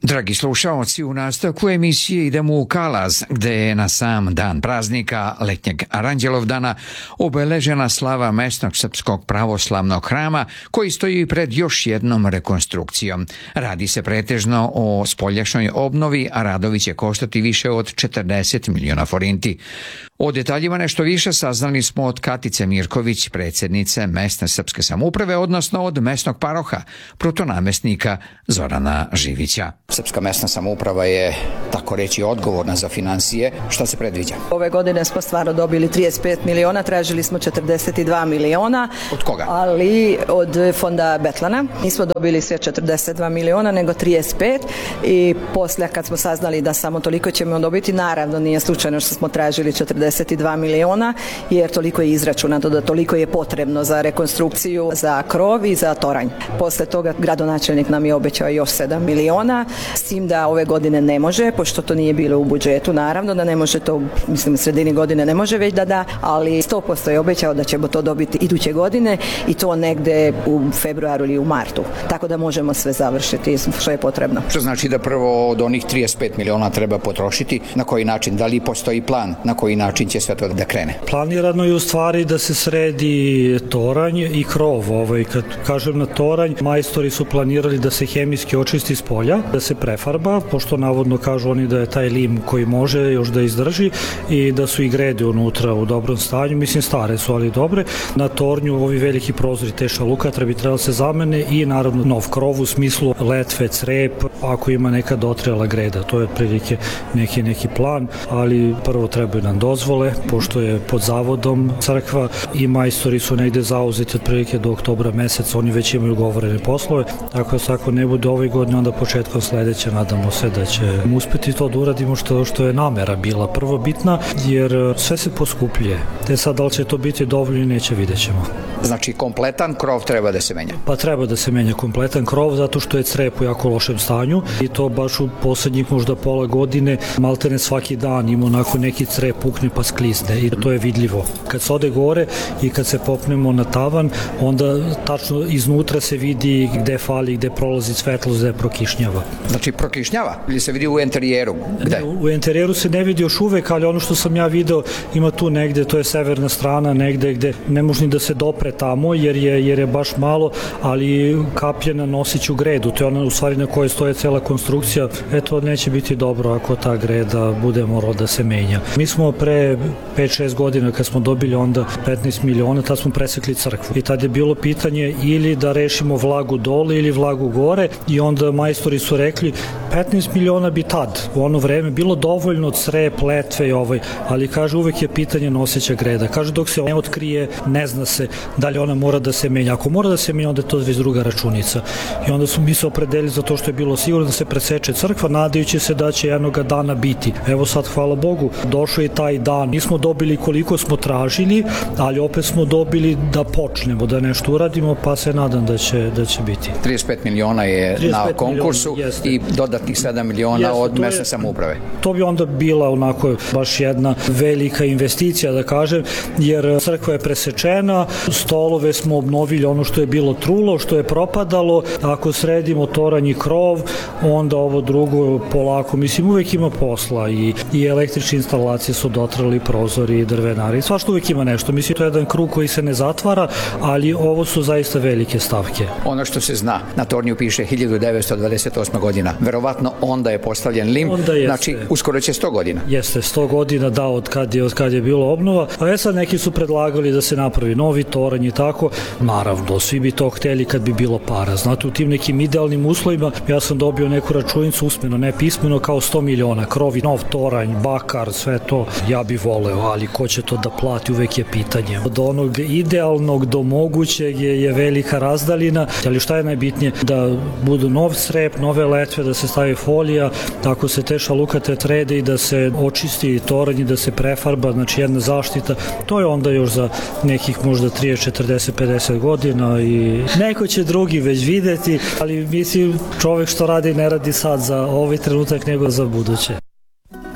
Dragi slušaoci, u nastavku emisije idemo u Kalaz, gde je na sam dan praznika letnjeg Aranđelovdana obeležena slava mesnog srpskog pravoslavnog hrama koji stoji pred još jednom rekonstrukcijom. Radi se pretežno o spoljašnjoj obnovi, a radovi će koštati više od 40 miliona forinti. O detaljima nešto više saznali smo od Katice Mirković, predsjednice mesne srpske samouprave, odnosno od mesnog paroha, protonamestnika Zorana Živića. Srpska mesna samouprava je, tako reći, odgovorna za finansije. Šta se predviđa? Ove godine smo stvarno dobili 35 miliona, tražili smo 42 miliona. Od koga? Ali od fonda Betlana. Nismo dobili sve 42 miliona, nego 35 i poslije kad smo saznali da samo toliko ćemo dobiti, naravno nije slučajno što smo tražili 42 miliona, jer toliko je izračunato da toliko je potrebno za rekonstrukciju, za krov i za toranj. Posle toga gradonačelnik nam je obećao još 7 miliona, s tim da ove godine ne može, pošto to nije bilo u budžetu, naravno da ne može to, mislim u sredini godine ne može već da, ali 100% je obećao da ćemo to dobiti iduće godine i to negde u februaru ili u martu. Tako da možemo sve završiti što je potrebno. Što znači da prvo od onih 35 miliona treba potrošiti, na koji način? Da li postoji plan na koji način će sve to da krene? Planirano je u stvari da se sredi toranj i krov. Kad kažem na toranj, majstori su planirali da se hemijski očisti s polja, da se prefarba, pošto navodno kažu oni da je taj lim koji može još da izdrži i da su i grede unutra u dobrom stanju, mislim stare su, ali dobre. Na tornju ovi veliki prozori te šalukatra bi trebalo se zamene i naravno nov krov u smislu letve, crep, ako ima neka dotrela greda. To je otprilike neki plan, ali prvo trebaju nam dozvole, pošto je pod zavodom crkva i majstori su negde zauzeti otprilike do oktobra meseca, oni već imaju ugovorene poslove, tako da ako ne bude ove godine, onda početkom sledeće nadamo se da će uspeti to da uradimo što je namera bila prvo bitna, jer sve se poskupljuje. Te sad da li će to biti dovoljno i neće, vidjet ćemo. Znači kompletan krov treba da se menja? Pa treba da se menja kompletan krov, zato što je crep u jako lošem stanju i to baš u poslednjih možda pola godine, maltene svaki dan ima onako neki crep pukne pa sklizne i to je vidljivo. Kad se ode gore i kad se popnemo na tavan, onda tačno iznutra se vidi gde fali, gde prolazi svetlost, gde prokišnjava. Znači prokišnjava ili se vidi u interijeru? Gde? U interijeru se ne vidi još uvek, ali ono što sam ja video ima tu negde, to je severna strana, negde gde ne može ni da se dopre tamo jer je baš malo, ali kaplje na nosiću gredu, to je ona u stvari na kojoj stoje cela konstrukcija. Eto, neće biti dobro ako ta greda bude morala da se menja. Mi smo pre 5-6 godina kad smo dobili onda 15 miliona, tad smo presekli crkvu i tad je bilo pitanje ili da rešimo vlagu dole ili vlagu gore i onda majstori su rekli 15 miliona bi tad u ono vreme bilo dovoljno crep, letve i ali kaže uvek je pitanje noseća greda. Kaže dok se ne otkrije ne zna se da li ona mora da se menja. Ako mora da se menja onda je to već druga računica. I onda smo mi se opredelili za to što je bilo sigurno da se preseče crkva, nadajući se da će jednoga dana biti. Evo sad hvala Bogu, došao je taj dan. Nismo dobili koliko smo tražili, ali opet smo dobili da počnemo, da nešto uradimo, pa se nadam da će biti. 35 miliona je na konkursu i dodatnih 7 miliona od mesne samouprave. To bi onda bila onako baš jedna velika investicija, da kažem, jer crkva je presečena, stolove smo obnovili, ono što je bilo trulo, što je propadalo, ako sredimo toranj i krov, onda ovo drugo polako, mislim uvek ima posla i električne instalacije su dotrali, prozori, drvenari, svašta uvek ima nešto, mislim to je jedan krug koji se ne zatvara, ali ovo su zaista velike stavke. Ono što se zna, na tornju piše 1928. godina, verovatno onda je postavljen lim, znači uskoro će 100 godina. Jeste, 100 godina da od kad je bilo obnova, a sad neki su predlagali da se napravi novi toranj i tako, naravno, svi bi to hteli kad bi bilo para, znate, u tim nekim idealnim uslovima, ja sam dobio neku računicu usmeno, ne pismeno, kao 100 miliona, krovi, nov toranj, bakar, sve to, ja bi voleo, ali ko će to da plati, uvek je pitanje. Od onog idealnog do mogućeg je velika razdaljina, ali šta je najbitnije? Da budu nov crep, nove letve, da se stavi folija, tako se te šalukate trede i da se očisti toranj i da se prefarba, znači jedna zaštita, to je onda još za nekih možda 30, 40, 50 godina i neko će drugi već videti, ali mislim čovek što radi ne radi sad za ovaj trenutak nego za buduće.